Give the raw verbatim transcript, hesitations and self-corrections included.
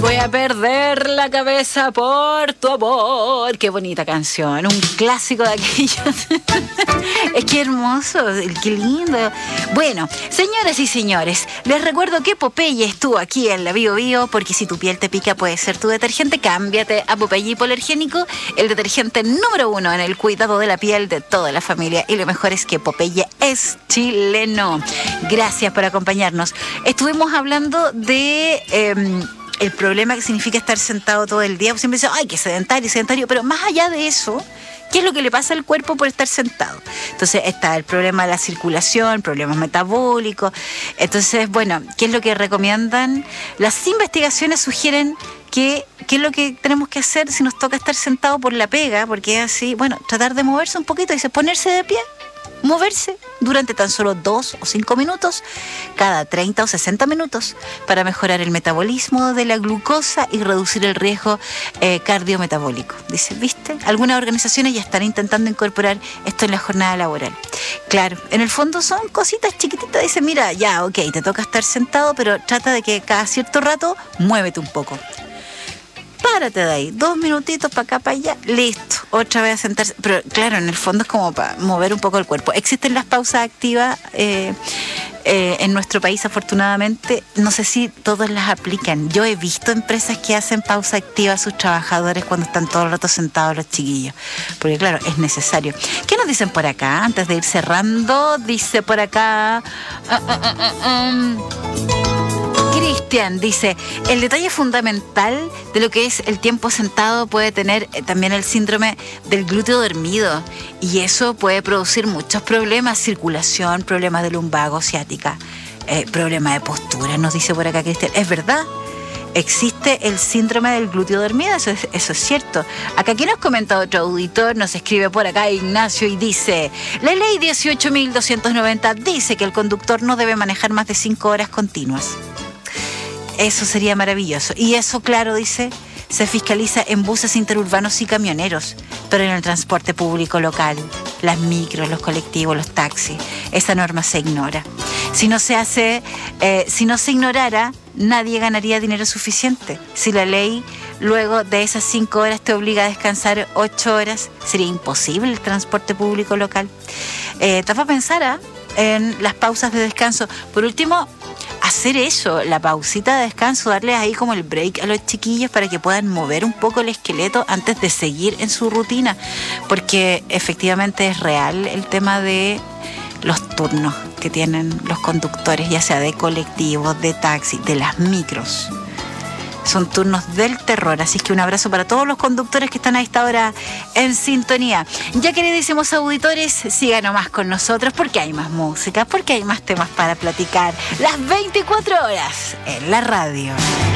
Voy a perder la cabeza por tu amor. Qué bonita canción, un clásico de aquellos. Es que hermoso, qué lindo. Bueno, señoras y señores, les recuerdo que Popeye estuvo aquí en la Bio Bio, porque si tu piel te pica puede ser tu detergente. Cámbiate a Popeye Hipoalergénico, el detergente número uno en el cuidado de la piel de toda la familia. Y lo mejor es que Popeye es chileno. Gracias por acompañarnos. Estuvimos hablando de... Eh, el problema que significa estar sentado todo el día. Pues siempre dicen, ay, qué sedentario, sedentario. Pero más allá de eso, ¿qué es lo que le pasa al cuerpo por estar sentado? Entonces está el problema de la circulación, problemas metabólicos. Entonces, bueno, ¿qué es lo que recomiendan? Las investigaciones sugieren que qué es lo que tenemos que hacer si nos toca estar sentado por la pega, porque es así, bueno, tratar de moverse un poquito, dice, ponerse de pie, moverse durante tan solo dos o cinco minutos cada treinta o sesenta minutos para mejorar el metabolismo de la glucosa y reducir el riesgo eh, cardiometabólico. Dice, ¿viste? Algunas organizaciones ya están intentando incorporar esto en la jornada laboral. Claro, en el fondo son cositas chiquititas. Dice, mira, ya, ok, te toca estar sentado, pero trata de que cada cierto rato muévete un poco. Párate de ahí, dos minutitos para acá, para allá, listo, otra vez a sentarse. Pero claro, en el fondo es como para mover un poco el cuerpo. Existen las pausas activas eh, eh, en nuestro país, afortunadamente. No sé si todos las aplican. Yo he visto empresas que hacen pausa activa a sus trabajadores cuando están todo el rato sentados los chiquillos. Porque claro, es necesario. ¿Qué nos dicen por acá? Antes de ir cerrando, dice por acá... Uh, uh, uh, uh, um, Cristian dice, el detalle fundamental de lo que es el tiempo sentado puede tener eh, también el síndrome del glúteo dormido, y eso puede producir muchos problemas, circulación, problemas de lumbago, ciática, eh, problemas de postura, nos dice por acá Cristian. Es verdad, existe el síndrome del glúteo dormido, eso es, eso es cierto. Acá aquí nos comenta otro auditor, nos escribe por acá Ignacio y dice, la ley dieciocho mil doscientos noventa dice que el conductor no debe manejar más de cinco horas continuas. Eso sería maravilloso. Y eso, claro, dice, se fiscaliza en buses interurbanos y camioneros, pero en el transporte público local, las micros, los colectivos, los taxis, esa norma se ignora. Si no se hace, eh, si no se ignorara, nadie ganaría dinero suficiente. Si la ley luego de esas cinco horas te obliga a descansar ocho horas, sería imposible el transporte público local. Eh, te vas a pensar ¿eh? en las pausas de descanso. Por último, hacer eso, la pausita de descanso, darles ahí como el break a los chiquillos para que puedan mover un poco el esqueleto antes de seguir en su rutina, porque efectivamente es real el tema de los turnos que tienen los conductores, ya sea de colectivos, de taxi, de las micros. Son turnos del terror, así que un abrazo para todos los conductores que están a esta hora en sintonía. Ya queridísimos auditores, sigan nomás con nosotros porque hay más música, porque hay más temas para platicar. Las veinticuatro horas en la radio.